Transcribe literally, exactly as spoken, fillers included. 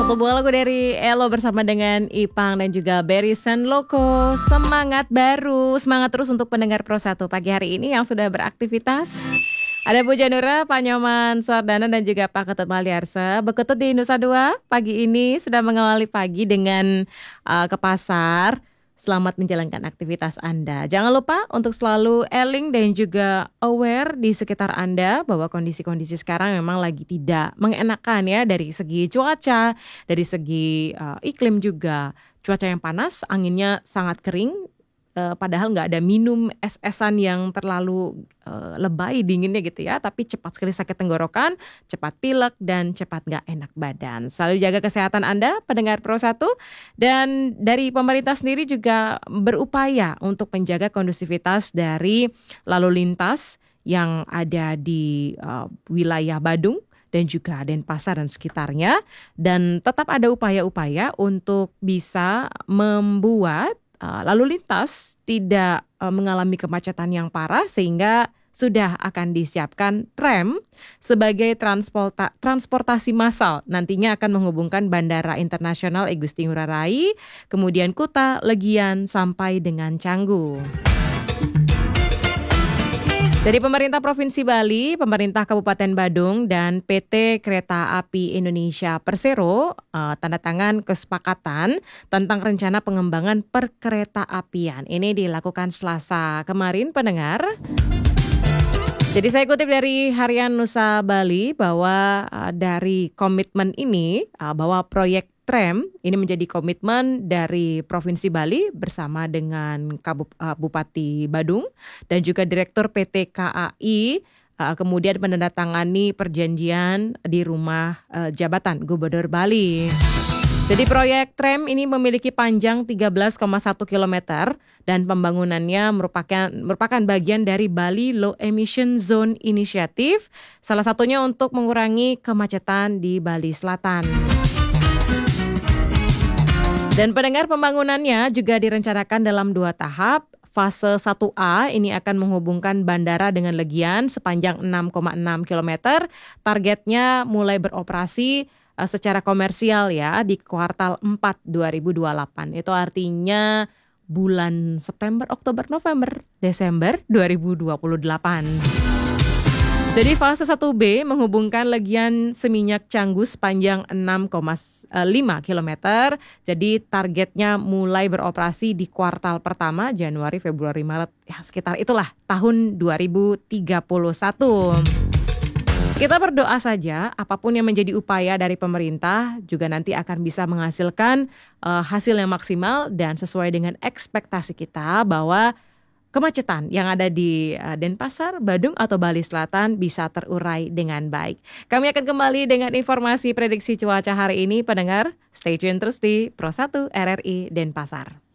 Satu buah lagu dari Elo bersama dengan Ipang dan juga Berry Senloko. Semangat baru, semangat terus untuk pendengar Pro satu pagi hari ini yang sudah beraktivitas. Ada Bu Janura, Pak Nyoman Suardana dan juga Pak Ketut Maliarsa. Beketut di Nusa Dua pagi ini sudah mengawali pagi dengan uh, ke pasar. Selamat menjalankan aktivitas Anda. Jangan lupa untuk selalu eling dan juga aware di sekitar Anda bahwa kondisi-kondisi sekarang memang lagi tidak mengenakan ya, dari segi cuaca, dari segi uh, iklim juga. Cuaca yang panas, anginnya sangat kering. Uh, padahal nggak ada minum es-esan yang terlalu uh, lebay dinginnya gitu ya, tapi cepat sekali sakit tenggorokan, cepat pilek dan cepat nggak enak badan. Selalu jaga kesehatan Anda, pendengar Pro satu, dan dari pemerintah sendiri juga berupaya untuk menjaga kondusivitas dari lalu lintas yang ada di uh, wilayah Badung dan juga Denpasar dan sekitarnya, dan tetap ada upaya-upaya untuk bisa membuat Uh, lalu lintas tidak uh, mengalami kemacetan yang parah, sehingga sudah akan disiapkan tram sebagai transporta- transportasi massal. Nantinya akan menghubungkan Bandara Internasional I Gusti Ngurah Rai, kemudian Kuta, Legian, sampai dengan Canggu. Jadi pemerintah Provinsi Bali, pemerintah Kabupaten Badung, dan P T Kereta Api Indonesia Persero uh, tanda tangan kesepakatan tentang rencana pengembangan perkereta-apian. Ini dilakukan Selasa kemarin, pendengar. Jadi saya kutip dari Harian Nusa Bali bahwa uh, dari komitmen ini uh, bahwa proyek tram ini menjadi komitmen dari Provinsi Bali bersama dengan Bupati Badung dan juga Direktur P T K A I, uh, kemudian menandatangani perjanjian di rumah uh, jabatan Gubernur Bali. Jadi proyek tram ini memiliki panjang tiga belas koma satu kilometer dan pembangunannya merupakan merupakan bagian dari Bali Low Emission Zone Initiative, salah satunya untuk mengurangi kemacetan di Bali Selatan. Dan pendengar, pembangunannya juga direncanakan dalam dua tahap. Fase satu A ini akan menghubungkan bandara dengan Legian sepanjang enam koma enam kilometer. Targetnya mulai beroperasi uh, secara komersial ya di kuartal empat dua ribu dua puluh delapan. Itu artinya bulan September, Oktober, November, Desember dua ribu dua puluh delapan. Jadi fase satu B menghubungkan Legian Seminyak Canggu sepanjang enam koma lima kilometer. Jadi targetnya mulai beroperasi di kuartal pertama Januari, Februari, Maret. Ya sekitar itulah tahun dua ribu tiga puluh satu. Kita berdoa saja apapun yang menjadi upaya dari pemerintah juga nanti akan bisa menghasilkan uh, hasil yang maksimal dan sesuai dengan ekspektasi kita bahwa kemacetan yang ada di Denpasar, Badung atau Bali Selatan bisa terurai dengan baik. Kami akan kembali dengan informasi prediksi cuaca hari ini, pendengar. Stay tune terus di Pro satu R R I Denpasar.